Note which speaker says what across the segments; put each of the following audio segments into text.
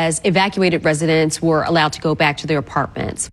Speaker 1: as evacuated residents were allowed to go back to their apartments.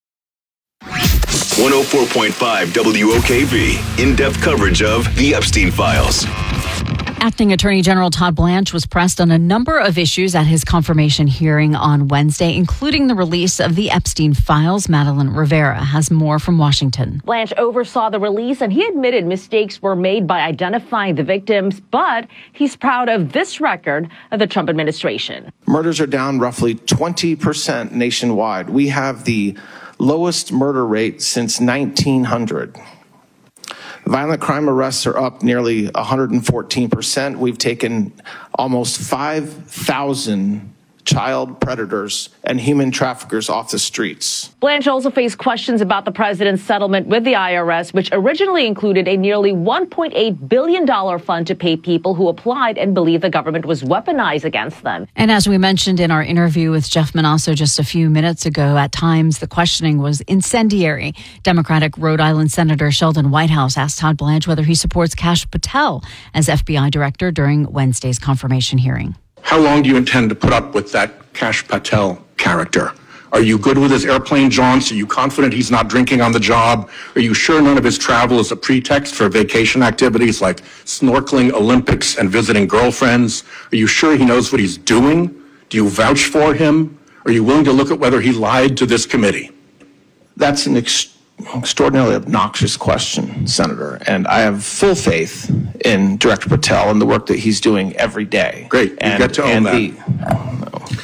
Speaker 2: 104.5 WOKV, in-depth coverage of the Epstein Files.
Speaker 3: Acting Attorney General Todd Blanche was pressed on a number of issues at his confirmation hearing on Wednesday, including the release of the Epstein Files. Madeline Rivera has more from Washington.
Speaker 4: Blanche oversaw the release, and he admitted mistakes were made by identifying the victims, but he's proud of this record of the Trump administration.
Speaker 5: Murders are down roughly 20% nationwide. We have the lowest murder rate since 1900. Violent crime arrests are up nearly 114%. We've taken almost 5,000 child predators and human traffickers off the streets.
Speaker 4: Blanche also faced questions about the president's settlement with the IRS, which originally included a nearly $1.8 billion fund to pay people who applied and believed the government was weaponized against them.
Speaker 3: And as we mentioned in our interview with Jeff Manasso just a few minutes ago, at times the questioning was incendiary. Democratic Rhode Island Senator Sheldon Whitehouse asked Todd Blanche whether he supports Kash Patel as FBI director during Wednesday's confirmation hearing.
Speaker 6: How long do you intend to put up with that Kash Patel character? Are you good with his airplane jaunts? Are you confident he's not drinking on the job? Are you sure none of his travel is a pretext for vacation activities like snorkeling, Olympics, and visiting girlfriends? Are you sure he knows what he's doing? Do you vouch for him? Are you willing to look at whether he lied to this committee?
Speaker 5: That's an extraordinarily obnoxious question, Senator, and I have full faith in Director Patel and the work that he's doing every day.
Speaker 6: Great. You get to own that.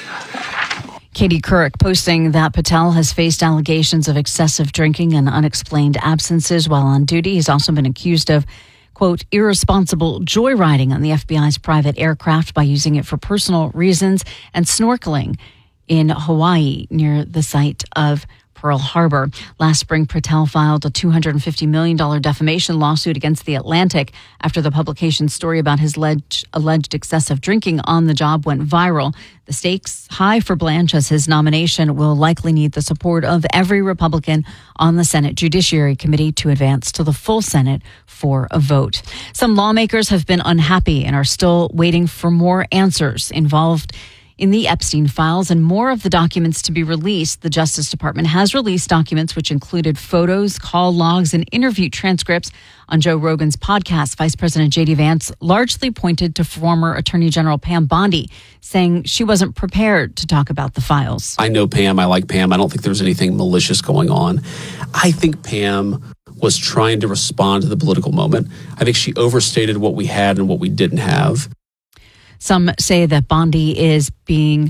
Speaker 3: Katie Couric posting that Patel has faced allegations of excessive drinking and unexplained absences while on duty. He's also been accused of, quote, irresponsible joyriding on the FBI's private aircraft by using it for personal reasons and snorkeling in Hawaii near the site of Pearl Harbor. Last spring, Patel filed a $250 million defamation lawsuit against The Atlantic after the publication's story about his alleged excessive drinking on the job went viral. The stakes high for Blanche, as his nomination will likely need the support of every Republican on the Senate Judiciary Committee to advance to the full Senate for a vote. Some lawmakers have been unhappy and are still waiting for more answers involved in the Epstein Files and more of the documents to be released. The Justice Department has released documents which included photos, call logs, and interview transcripts. On Joe Rogan's podcast, Vice President J.D. Vance largely pointed to former Attorney General Pam Bondi, saying she wasn't prepared to talk about the files.
Speaker 7: I know Pam. I like Pam. I don't think there's anything malicious going on. I think Pam was trying to respond to the political moment. I think she overstated what we had and what we didn't have.
Speaker 3: Some say that Bondi is being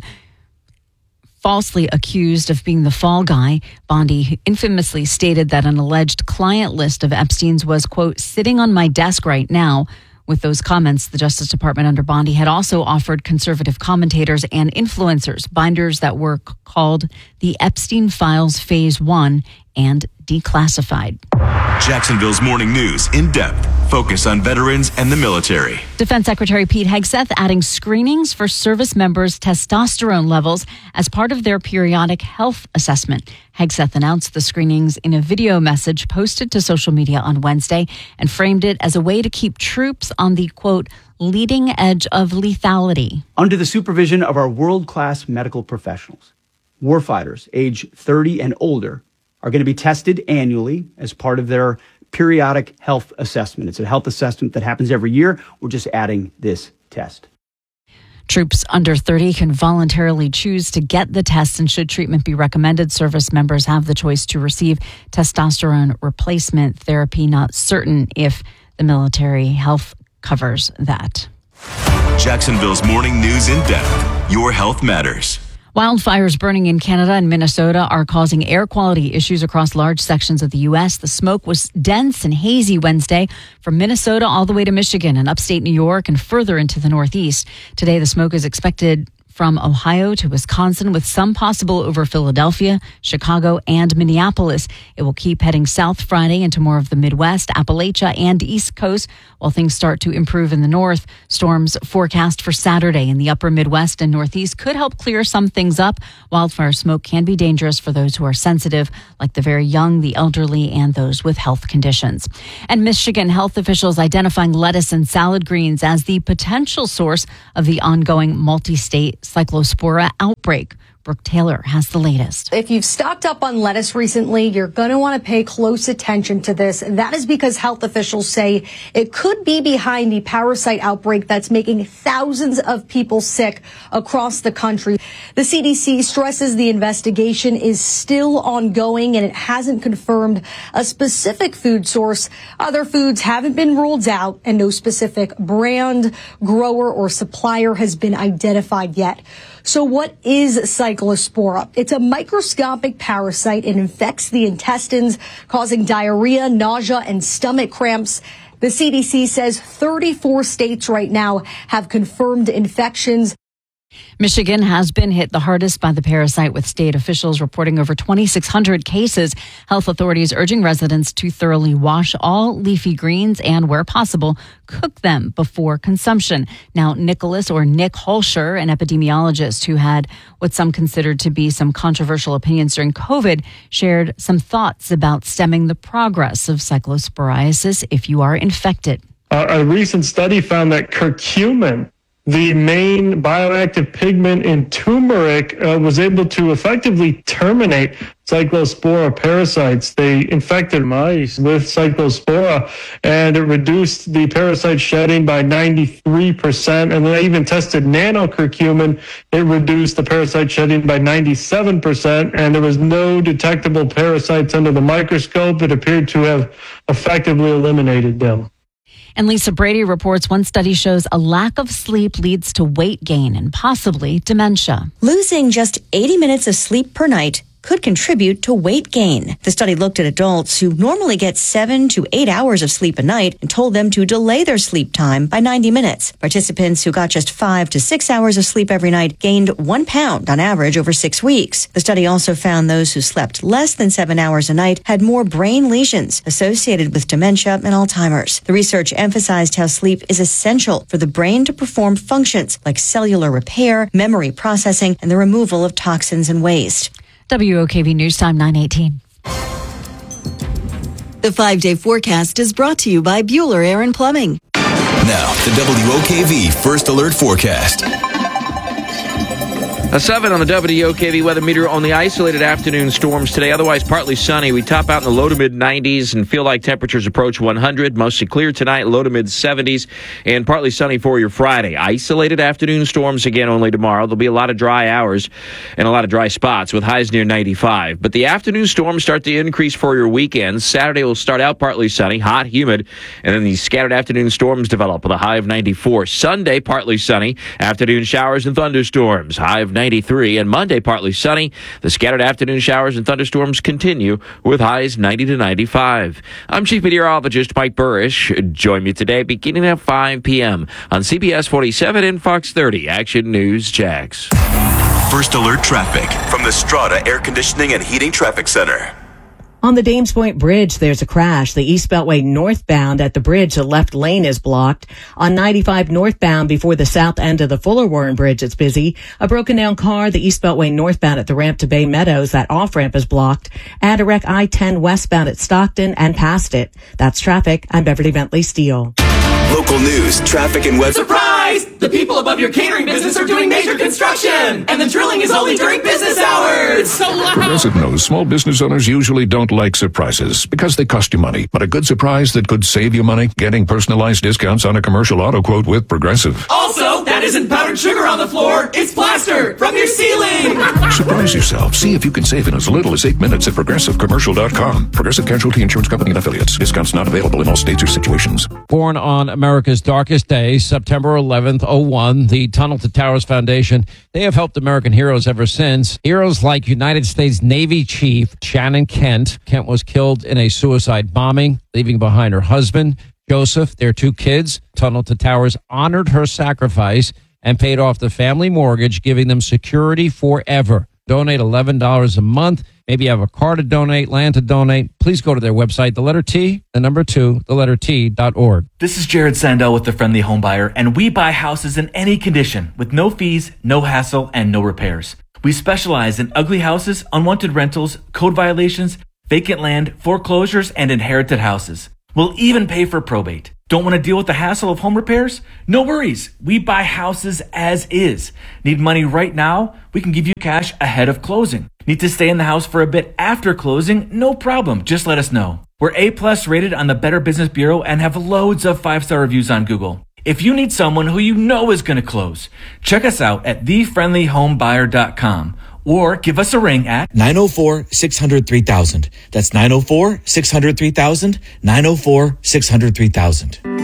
Speaker 3: falsely accused of being the fall guy. Bondi infamously stated that an alleged client list of Epstein's was, quote, sitting on my desk right now. With those comments, the Justice Department under Bondi had also offered conservative commentators and influencers binders that were called the Epstein Files Phase 1 and declassified.
Speaker 2: Jacksonville's Morning News, in depth, focus on veterans and the military.
Speaker 3: Defense Secretary Pete Hegseth adding screenings for service members' testosterone levels as part of their periodic health assessment. Hegseth announced the screenings in a video message posted to social media on Wednesday and framed it as a way to keep troops on the, quote, leading edge of lethality.
Speaker 8: Under the supervision of our world-class medical professionals, warfighters age 30 and older are going to be tested annually as part of their periodic health assessment. It's a health assessment that happens every year. We're just adding this test.
Speaker 3: Troops under 30 can voluntarily choose to get the test, and should treatment be recommended, service members have the choice to receive testosterone replacement therapy. Not certain if the military health covers that.
Speaker 2: Jacksonville's Morning News in depth. Your health matters.
Speaker 3: Wildfires burning in Canada and Minnesota are causing air quality issues across large sections of the U.S. The smoke was dense and hazy Wednesday from Minnesota all the way to Michigan and upstate New York and further into the Northeast. Today, the smoke is expected from Ohio to Wisconsin, with some possible over Philadelphia, Chicago, and Minneapolis. It will keep heading south Friday into more of the Midwest, Appalachia, and East Coast, while things start to improve in the north. Storms forecast for Saturday in the upper Midwest and Northeast could help clear some things up. Wildfire smoke can be dangerous for those who are sensitive, like the very young, the elderly, and those with health conditions. And Michigan health officials identifying lettuce and salad greens as the potential source of the ongoing multi-state cyclospora outbreak. Brooke Taylor has the latest.
Speaker 9: If you've stocked up on lettuce recently, you're going to want to pay close attention to this. That is because health officials say it could be behind the parasite outbreak that's making thousands of people sick across the country. The CDC stresses the investigation is still ongoing and it hasn't confirmed a specific food source. Other foods haven't been ruled out and no specific brand, grower, or supplier has been identified yet. So what is cyclospora? It's a microscopic parasite. It infects the intestines, causing diarrhea, nausea, and stomach cramps. The CDC says 34 states right now have confirmed infections.
Speaker 3: Michigan has been hit the hardest by the parasite, with state officials reporting over 2,600 cases. Health authorities urging residents to thoroughly wash all leafy greens and, where possible, cook them before consumption. Now, Nick Holscher, an epidemiologist who had what some considered to be some controversial opinions during COVID, shared some thoughts about stemming the progress of cyclosporiasis if you are infected.
Speaker 10: A recent study found that curcumin, the main bioactive pigment in turmeric, was able to effectively terminate cyclospora parasites. They infected mice with cyclospora, and it reduced the parasite shedding by 93%. And they even tested nanocurcumin. It reduced the parasite shedding by 97%, and there was no detectable parasites under the microscope. It appeared to have effectively eliminated them.
Speaker 3: And Lisa Brady reports one study shows a lack of sleep leads to weight gain and possibly dementia.
Speaker 11: Losing just 80 minutes of sleep per night could contribute to weight gain. The study looked at adults who normally get 7 to 8 hours of sleep a night and told them to delay their sleep time by 90 minutes. Participants who got just 5 to 6 hours of sleep every night gained 1 pound on average over 6 weeks. The study also found those who slept less than 7 hours a night had more brain lesions associated with dementia and Alzheimer's. The research emphasized how sleep is essential for the brain to perform functions like cellular repair, memory processing, and the removal of toxins and waste.
Speaker 3: WOKV News Time 9:18.
Speaker 12: The 5-day forecast is brought to you by Bueller Air and Plumbing.
Speaker 2: Now, the WOKV First Alert Forecast.
Speaker 13: A 7 on the WOKV weather meter. Only isolated afternoon storms today, otherwise partly sunny. We top out in the low to mid 90s and feel like temperatures approach 100. Mostly clear tonight, low to mid 70s, and partly sunny for your Friday. Isolated afternoon storms again only tomorrow. There'll be a lot of dry hours and a lot of dry spots with highs near 95. But the afternoon storms start to increase for your weekend. Saturday will start out partly sunny, hot, humid, and then these scattered afternoon storms develop with a high of 94. Sunday, partly sunny, afternoon showers and thunderstorms, high of 93, and Monday partly sunny. The scattered afternoon showers and thunderstorms continue with highs 90 to 95. I'm Chief Meteorologist Mike Burrish. Join me today beginning at 5 p.m. on CBS 47 and Fox 30 Action News Jax.
Speaker 2: First Alert Traffic from the Strata Air Conditioning and Heating Traffic Center.
Speaker 14: On the Dames Point Bridge, there's a crash. The East Beltway northbound at the bridge, the left lane is blocked. On 95 northbound before the south end of the Fuller Warren Bridge, it's busy. A broken down car, the East Beltway northbound at the ramp to Bay Meadows, that off-ramp is blocked. And a wreck I-10 westbound at Stockton and past it. That's traffic. I'm Beverly Bentley Steele.
Speaker 2: Local news, traffic, and weather.
Speaker 15: Surprise! The people above your catering business are doing major construction, and the drilling is only during business hours. So loud.
Speaker 16: Progressive knows small business owners usually don't like surprises because they cost you money. But a good surprise that could save you money? Getting personalized discounts on a commercial auto quote with Progressive.
Speaker 15: Also, that isn't powdered sugar on the floor. It's plaster from your ceiling.
Speaker 16: Surprise yourself. See if you can save in as little as 8 minutes at ProgressiveCommercial.com. Progressive Casualty Insurance Company and Affiliates. Discounts not available in all states or situations.
Speaker 17: Born on America's darkest day, September 11th, 01, the Tunnel to Towers Foundation, they have helped American heroes ever since. Heroes like United States Navy Chief Shannon Kent. Kent was killed in a suicide bombing, leaving behind her husband, Joseph, their 2 kids. Tunnel to Towers honored her sacrifice and paid off the family mortgage, giving them security forever. Donate $11 a month. Maybe you have a car to donate, land to donate. Please go to their website, the letter T, the number 2, the letter T.org.
Speaker 18: This is Jared Sandell with The Friendly Home Buyer, and we buy houses in any condition with no fees, no hassle, and no repairs. We specialize in ugly houses, unwanted rentals, code violations, vacant land, foreclosures, and inherited houses. We'll even pay for probate. Don't want to deal with the hassle of home repairs? No worries. We buy houses as is. Need money right now? We can give you cash ahead of closing. Need to stay in the house for a bit after closing? No problem. Just let us know. We're A+ rated on the Better Business Bureau and have loads of 5-star reviews on Google. If you need someone who you know is going to close, check us out at thefriendlyhomebuyer.com or give us a ring at
Speaker 19: 904-600-3000. That's 904-600-3000, 904-600-3000.